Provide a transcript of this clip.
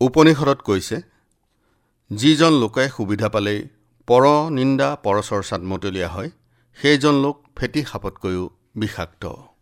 উপনিষদত কৈছে, যিজন লোকে সুবিধা পালেই পৰ নিন্দা পৰচৰ্চাত মতলীয়া হয়, সেইজন লোক ফেঁটী সাপতকৈও বিষাক্ত।